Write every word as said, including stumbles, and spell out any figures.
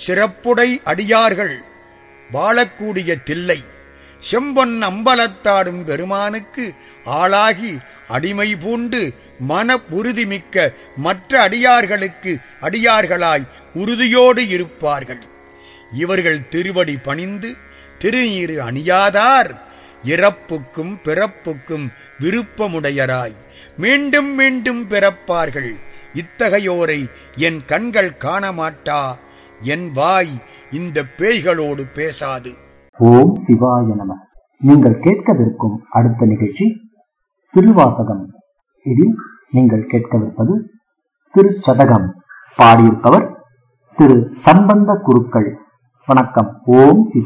சிறப்புடை அடியார்கள் வாழக்கூடிய தில்லை செம்பொன் அம்பலத்தாடும் பெருமானுக்கு ஆளாகி அடிமை பூண்டு மன உறுதிமிக்க மற்ற அடியார்களுக்கு அடியார்களாய் உறுதியோடு இருப்பார்கள். இவர்கள் திருவடி பணிந்து திருநீறு அணியாதார் இறப்புக்கும் பிறப்புக்கும் விருப்பமுடையராய் மீண்டும் மீண்டும் பிறப்பார்கள். இத்தகையோரை என் கண்கள் காணமாட்டா, என் வாய் இந்த பேய்களோடு பேசாது. ஓம் சிவாய நம. நீங்கள் கேட்கவிருக்கும் அடுத்த நிகழ்ச்சி திருவாசகம். இதில் நீங்கள் கேட்கவிருப்பது திருச்சதகம். பாடியிருப்பவர் திரு சம்பந்த குருக்கள். வணக்கம். ஓம் சிவ